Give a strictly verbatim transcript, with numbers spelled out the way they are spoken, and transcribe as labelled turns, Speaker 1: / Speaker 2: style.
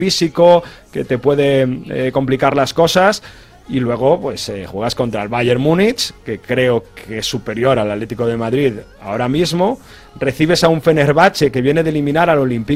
Speaker 1: físico que te puede eh, complicar las cosas. Y luego pues eh, juegas contra el Bayern Múnich, que creo que es superior al Atlético de Madrid ahora mismo. Recibes a un Fenerbahce que viene de eliminar al Olympique